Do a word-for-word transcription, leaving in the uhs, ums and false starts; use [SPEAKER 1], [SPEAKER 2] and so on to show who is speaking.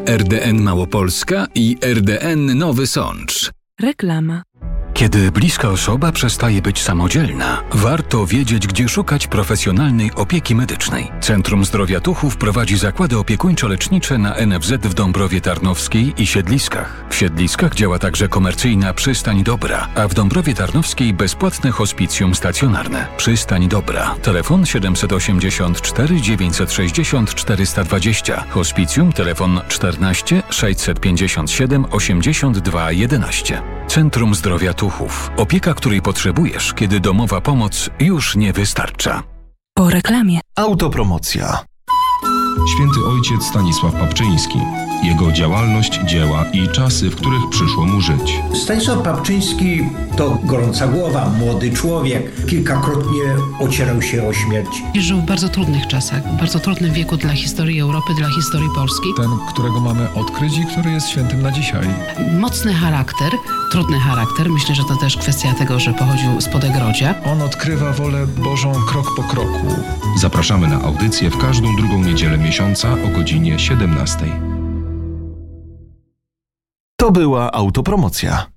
[SPEAKER 1] R D N Małopolska i R D N Nowy Sącz.
[SPEAKER 2] Reklama.
[SPEAKER 3] Kiedy bliska osoba przestaje być samodzielna, warto wiedzieć, gdzie szukać profesjonalnej opieki medycznej. Centrum Zdrowia Tuchów prowadzi zakłady opiekuńczo-lecznicze na N F Z w Dąbrowie Tarnowskiej i Siedliskach. W Siedliskach działa także komercyjna Przystań Dobra, a w Dąbrowie Tarnowskiej bezpłatne hospicjum stacjonarne. Przystań Dobra. Telefon siedem osiem cztery dziewięć sześć zero cztery dwa zero. Hospicjum telefon czternaście sześćset pięćdziesiąt siedem osiemdziesiąt dwa jedenaście. Centrum Zdrowia Tuchów. Opieka, której potrzebujesz, kiedy domowa pomoc już nie wystarcza.
[SPEAKER 2] Po reklamie.
[SPEAKER 4] Autopromocja.
[SPEAKER 5] Święty ojciec Stanisław Papczyński. Jego działalność, dzieła i czasy, w których przyszło mu żyć.
[SPEAKER 6] Stanisław Papczyński to gorąca głowa, młody człowiek. Kilkakrotnie ocierał się o śmierć.
[SPEAKER 7] Żył w bardzo trudnych czasach, w bardzo trudnym wieku dla historii Europy, dla historii Polski.
[SPEAKER 8] Ten, którego mamy odkryć i który jest świętym na dzisiaj.
[SPEAKER 7] Mocny charakter, trudny charakter. Myślę, że to też kwestia tego, że pochodził z Podegrodzia.
[SPEAKER 8] On odkrywa wolę Bożą krok po kroku.
[SPEAKER 5] Zapraszamy na audycję w każdą drugą niedzielę miesiąca o godzinie siedemnastej.
[SPEAKER 4] To była autopromocja.